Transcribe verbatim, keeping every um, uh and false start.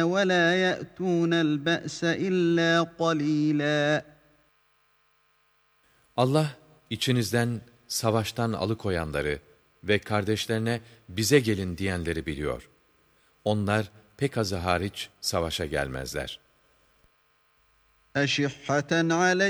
وَلَا يَأْتُونَ الْبَأْسَ إِلَّا قَلِيلًا. Allah içinizden savaştan alıkoyanları ve kardeşlerine bize gelin diyenleri biliyor. Onlar pek azı hariç savaşa gelmezler. أَشِحَّةً عَلَيْكُمْ